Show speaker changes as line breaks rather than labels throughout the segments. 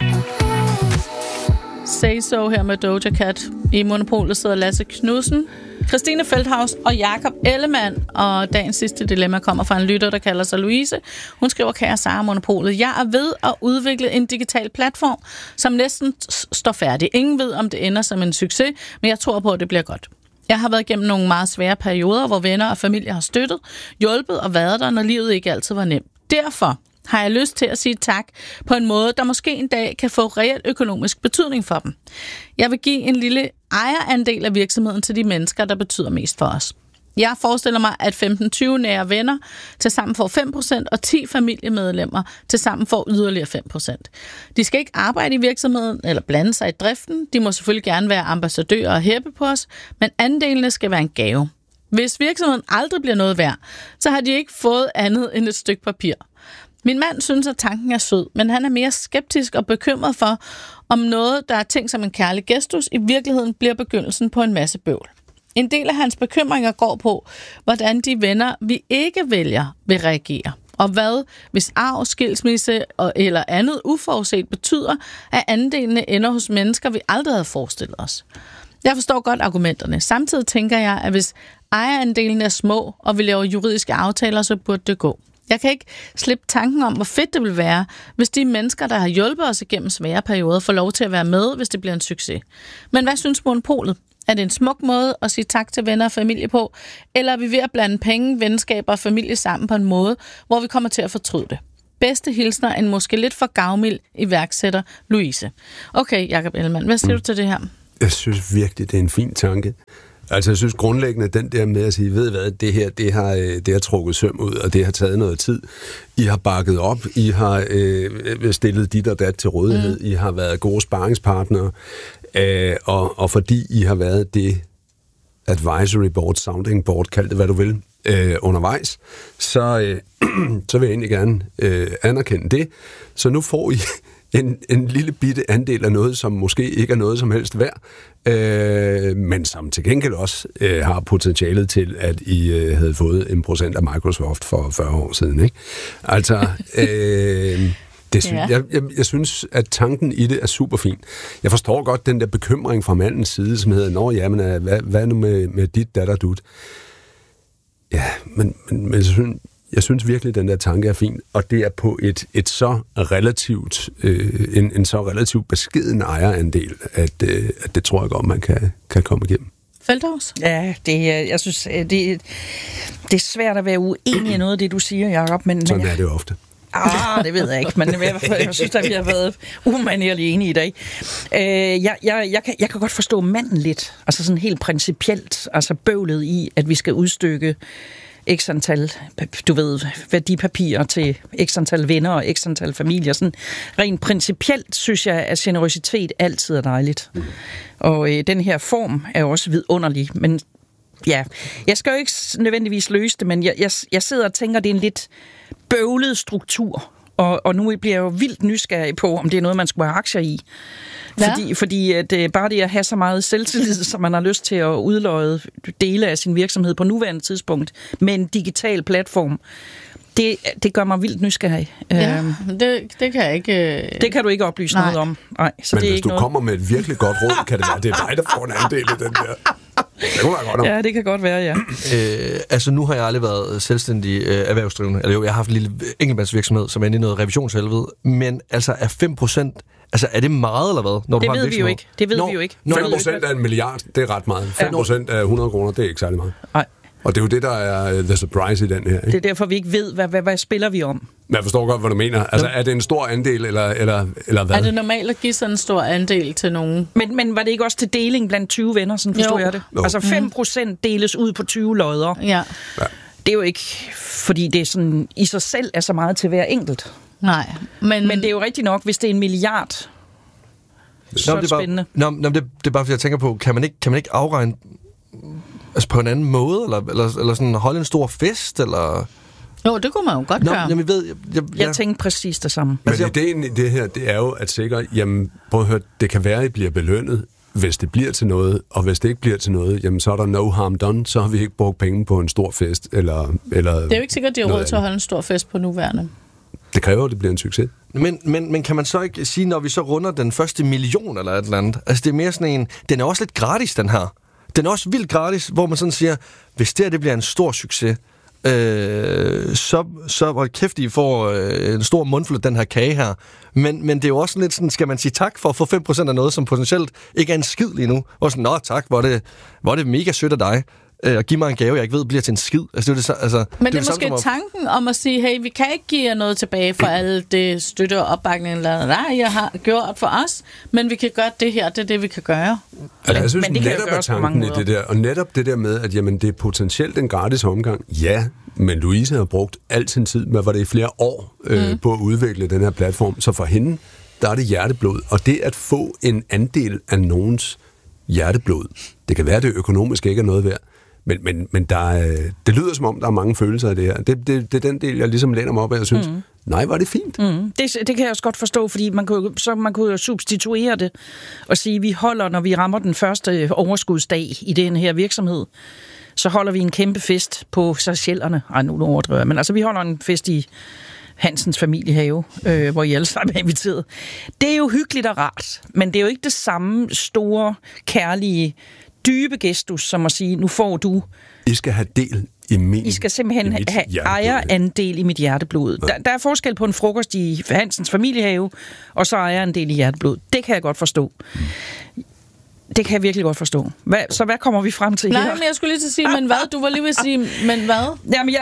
Say So her med Doja Cat. I Monopolet sidder Lasse Knudsen, Christine Feldhaus og Jakob Ellemann. Og dagens sidste dilemma kommer fra en lytter, der kalder sig Louise. Hun skriver, kære Sara Monopolet, jeg er ved at udvikle en digital platform, som næsten står færdig. Ingen ved, om det ender som en succes, men jeg tror på, at det bliver godt. Jeg har været igennem nogle meget svære perioder, hvor venner og familie har støttet, hjulpet og været der, når livet ikke altid var nemt. Derfor har jeg lyst til at sige tak på en måde, der måske en dag kan få reel økonomisk betydning for dem. Jeg vil give en lille ejerandel af virksomheden til de mennesker, der betyder mest for os. Jeg forestiller mig, at 15-20 nære venner til sammen får 5%, og 10 familiemedlemmer til sammen får yderligere 5%. De skal ikke arbejde i virksomheden eller blande sig i driften. De må selvfølgelig gerne være ambassadører og hæppe på os, men andelene skal være en gave. Hvis virksomheden aldrig bliver noget værd, så har de ikke fået andet end et stykke papir. Min mand synes, at tanken er sød, men han er mere skeptisk og bekymret for, om noget, der er tænkt som en kærlig gestus, i virkeligheden bliver begyndelsen på en masse bøvl. En del af hans bekymringer går på, hvordan de venner, vi ikke vælger, vil reagere. Og hvad, hvis arv, skilsmisse eller andet uforudset betyder, at andelene ender hos mennesker, vi aldrig havde forestillet os. Jeg forstår godt argumenterne. Samtidig tænker jeg, at hvis ejerandelene er små, og vi laver juridiske aftaler, så burde det gå. Jeg kan ikke slippe tanken om, hvor fedt det vil være, hvis de mennesker, der har hjulpet os igennem svære perioder, får lov til at være med, hvis det bliver en succes. Men hvad synes Monopolet? Er det en smuk måde at sige tak til venner og familie på? Eller er vi ved at blande penge, venskaber og familie sammen på en måde, hvor vi kommer til at fortryde det? Bedste hilsner en måske lidt for gavmild iværksætter Louise. Okay, Jakob Ellemann, hvad siger du til det her?
Jeg synes virkelig, det er en fin tanke. Altså, jeg synes grundlæggende, den der med at sige, ved hvad, det her, det har trukket søm ud, og det har taget noget tid. I har bakket op, I har stillet dit og dat til rådighed, I har været gode sparringspartnere, og fordi I har været det advisory board, sounding board, kald det hvad du vil, undervejs, så vil jeg egentlig gerne anerkende det. Så nu får I en lille bitte andel af noget, som måske ikke er noget som helst værd, men som til gengæld også har potentialet til, at I havde fået 1% af Microsoft for 40 år siden. Ikke? Altså, jeg synes, at tanken i det er super fin. Jeg forstår godt den der bekymring fra mandens side, som hedder, nå ja, men hvad nu med dit datter dut? Ja, men jeg synes virkelig, at den der tanke er fin, og det er på et så relativt, en så relativt beskeden ejerandel, at det tror jeg godt, man kan komme igennem.
Feldhaus?
Ja, jeg synes, det er svært at være uenig i noget af det, du siger, Jacob.
Sådan er det jo ofte.
Det ved jeg ikke, men i hvert fald, jeg synes, at vi har været umanerligt enige i dag. Jeg kan godt forstå manden lidt, altså sådan helt principielt, altså bøvlet i, at vi skal udstykke x antal, du ved, værdipapirer til x antal venner og x antal familier. Sådan rent principielt synes jeg, at generøsitet altid er dejligt. Og den her form er også vidunderlig, men ja, jeg skal jo ikke nødvendigvis løse det, men jeg sidder og tænker, at det er en lidt bøvlet struktur, og nu bliver jeg jo vildt nysgerrig på, om det er noget, man skulle have aktier i. Fordi det bare det at have så meget selvtillid, som man har lyst til at udløje dele af sin virksomhed på nuværende tidspunkt med en digital platform, det gør mig vildt nysgerrig.
Ja, det kan jeg ikke...
Det kan du ikke oplyse noget om. Nej, så
men
det er
hvis
ikke
du kommer med et virkelig godt råd, kan det være, det er dig, der får en andel i den der. Det kunne være godt om.
Ja, det kan godt være, ja.
Altså, nu har jeg aldrig været selvstændig erhvervsdrivende. Eller jo, jeg har haft en lille enkeltmandsvirksomhed, som er inde i noget revisionshelvede. Men altså, er 5%... Altså, er det meget, eller hvad? Når
det ved vi jo ikke. Det ved vi jo ikke.
5% af en milliard, det er ret meget. 5% af 100 kroner, det er ikke særlig meget.
Nej.
Og det er jo det, der er the surprise i den her. Ikke?
Det er derfor, vi ikke ved, hvad spiller vi om.
Men jeg forstår godt, hvad du mener. Altså, er det en stor andel, eller hvad?
Er det normalt at give sådan en stor andel til nogen?
Men var det ikke også til deling blandt 20 venner, sådan forstår jeg det? Jo. Altså 5% deles ud på 20 lodder.
Ja.
Det er jo ikke, fordi det sådan, i sig selv er så meget til hver enkelt.
Nej. Men
det er jo rigtigt nok, hvis det er 1 milliard, så er det spændende.
Det er bare, fordi jeg tænker på, kan man ikke afregne altså på en anden måde, eller sådan holde en stor fest, eller...
Jo, det kunne man jo godt gøre.
Jamen,
jeg tænkte præcis det samme.
Men ideen i det her, det er jo at sikre, jamen, prøv at høre, det kan være, at I bliver belønnet, hvis det bliver til noget, og hvis det ikke bliver til noget, jamen, så er der no harm done, så har vi ikke brugt penge på en stor fest, eller
det er jo ikke sikkert, at de har råd til at holde en stor fest på nuværende.
Det kræver, at det bliver en succes.
Men kan man så ikke sige, når vi så runder den første million eller et eller andet, altså det er mere sådan en, den er også lidt gratis, den her. Den er også vildt gratis, hvor man sådan siger, hvis det bliver en stor succes, så hvor kæft, I får en stor mundfuld af den her kage her. Men det er jo også lidt sådan, skal man sige tak for at få 5% af noget, som potentielt ikke er en skid lige nu. Og sådan, nå tak, hvor er det mega sødt af dig. Og give mig en gave, jeg ikke ved, bliver til en skid. Altså,
men det er måske tanken om at sige, hey, vi kan ikke give jer noget tilbage for alle det støtte og opbakning, jeg har gjort for os, men vi kan gøre det her, det er det, vi kan gøre.
Altså, jeg synes netop er tanken i det der, og netop det der med, at jamen, det er potentielt en gratis omgang. Ja, men Louise har brugt al sin tid, hvad var det i flere år, på at udvikle den her platform, så for hende, der er det hjerteblod, og det at få en andel af nogens hjerteblod, det kan være, at det økonomisk ikke er noget værd, men det lyder som om, der er mange følelser af det her. Det er den del, jeg ligesom læner mig op af, og synes, nej, var det fint.
Det kan jeg også godt forstå, fordi man kunne jo substituere det og sige, at vi holder, når vi rammer den første overskudsdag i den her virksomhed, så holder vi en kæmpe fest på Seychellerne. Nu overdriver jeg, men altså vi holder en fest i Hansens familiehave, hvor I alle sammen er inviteret. Det er jo hyggeligt og rart, men det er jo ikke det samme store, kærlige, dybe gestus, som at sige, nu får du...
I skal have del i min...
I skal simpelthen have ejerandel i mit hjerteblod. Ja. Der er forskel på en frokost i Hansens familiehave, og så ejerandel i hjerteblod. Det kan jeg godt forstå. Det kan jeg virkelig godt forstå. Så hvad kommer vi frem til her?
Nej, men jeg skulle lige til at sige, men hvad? Du var lige ved at sige, men hvad?
Jamen,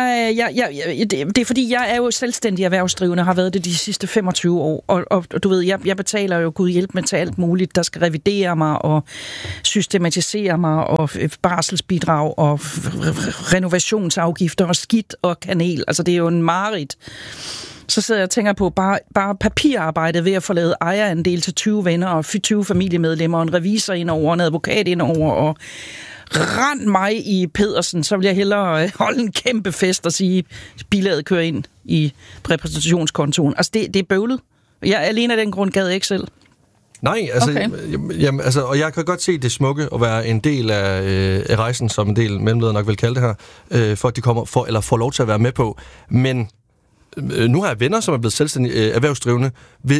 det er fordi, jeg er jo selvstændig erhvervsdrivende, har været det de sidste 25 år, og du ved, jeg betaler jo Gud hjælp med til alt muligt, der skal revidere mig og systematisere mig, og barselsbidrag og renovationsafgifter og skidt og kanel. Altså, det er jo en mareridt. Så sidder jeg og tænker på bare papirarbejdet ved at få lavet ejerandel til 20 venner og 20 familiemedlemmer og en revisor indover og en advokat indover og rend mig i Pedersen, så vil jeg hellere holde en kæmpe fest og sige, bilaget kører ind i repræsentationskontoen. Altså det er bøvlet. Jeg alene af den grund gad jeg ikke selv.
Nej, altså, okay. Jamen, altså, og jeg kan godt se det smukke at være en del af rejsen, som en del mellemledere nok vil kalde det her, for at de kommer eller får lov til at være med på. Men nu har jeg venner, som er blevet selvstændige erhvervsdrivende,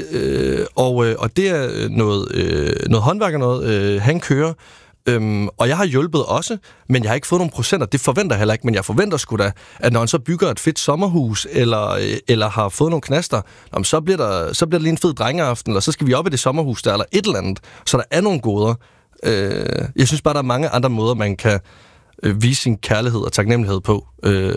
og det er noget håndværk og noget, han kører. Og jeg har hjulpet også, men jeg har ikke fået nogle procenter. Det forventer jeg heller ikke, men jeg forventer sgu da, at når han så bygger et fedt sommerhus, eller har fået nogle knaster, så bliver det lige en fed drengeaften, eller så skal vi op i det sommerhus der, eller et eller andet. Så der er nogle goder. Jeg synes bare, der er mange andre måder, man kan vise sin kærlighed og taknemmelighed på.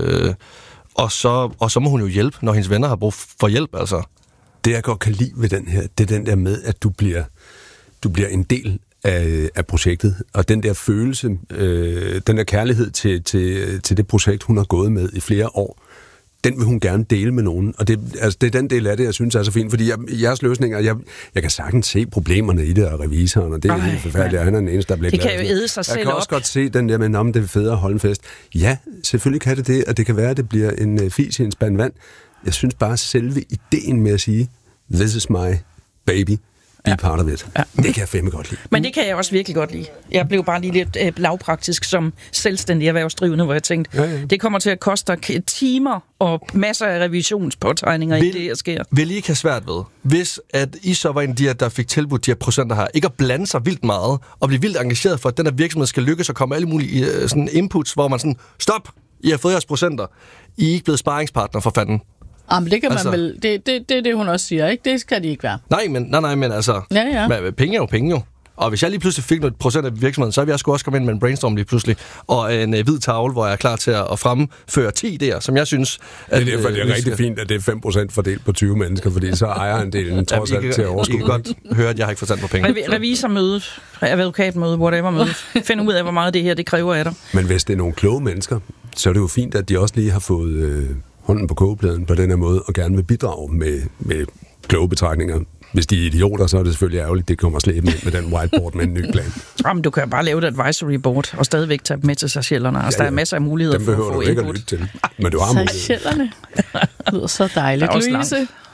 Og så må hun jo hjælpe, når hendes venner har brug for hjælp, altså.
Det, jeg godt kan lide ved den her, det er den der med, at du bliver en del af projektet, og den der følelse, den der kærlighed til det projekt, hun har gået med i flere år, den vil hun gerne dele med nogen. Og det er den del af det, jeg synes er så fint, fordi jeres løsninger, jeg kan sagtens se problemerne i det, og revisoren, og det er helt forfærdeligt, og han er den eneste, der bliver glad.
Det kan jo æde sig selv op.
Jeg kan også godt se den der med, om det er federe at holde en fest. Ja, selvfølgelig kan det, og det kan være, at det bliver en fis i en spand vand. Jeg synes bare, selve ideen med at sige, this is my baby, be part of it. Ja. Det kan jeg fandme godt lide.
Men det kan jeg også virkelig godt lide. Jeg blev bare lige lidt lavpraktisk som selvstændig erhvervsdrivende, hvor jeg tænkte, det kommer til at koste timer og masser af revisionspåtegninger i det, der sker.
Vil I ikke have svært ved, hvis at I så var en af de her, der fik tilbudt de her procenter her, ikke at blande sig vildt meget, og blive vildt engageret for, at den her virksomhed skal lykkes og komme alle mulige sådan inputs, hvor man sådan, stop, I har fået jeres procenter. I er ikke blevet sparringspartner for fanden.
Jamen, det kan man vel... Det er det, hun også siger, ikke? Det skal de ikke være.
Nej, men altså... Ja. Penge er jo penge, jo. Og hvis jeg lige pludselig fik noget procent af virksomheden, så ville jeg sgu også komme ind med en brainstorm lige pludselig, og en hvid tavle, hvor jeg er klar til at fremføre 10 idéer, som jeg synes...
Det er derfor, det er rigtig fint, at det er 5% fordelt på 20 mennesker, fordi så ejer en del trods alt til at overskue.
I kan godt høre, at jeg har ikke forstand på penge.
Revisormødet, advokatmødet, whatever-mødet. Find ud af, hvor meget det her det kræver af dig.
Men hvis det er nogle kloge mennesker, så er det jo fint, at de også lige har fået... hånden på kogepladen på den her måde, og gerne vil bidrage med kloge betragtninger. Hvis de er idioter, så er det selvfølgelig ærgerligt, det kommer slæbende med den whiteboard med en ny plan.
Jamen, du kan bare lave et advisory board, og stadigvæk tage dem med til Seychellerne. Altså, der er masser af muligheder for at få input.
Dem behøver du ikke at lytte til, men du har muligheder.
Seychellerne. Det lyder så dejligt. Louise,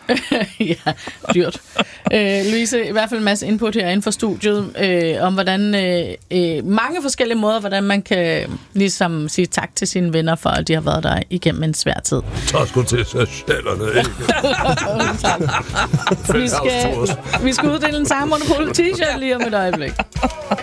Ja, dyrt. Louise, i hvert fald en masse input herinde fra studiet om, hvordan mange forskellige måder, hvordan man kan ligesom sige tak til sine venner for, at de har været der igennem en svær tid.
Tak sgu til Seychellerne, ikke?
Vi skal uddele en Monopol t-shirt lige om et øjeblik.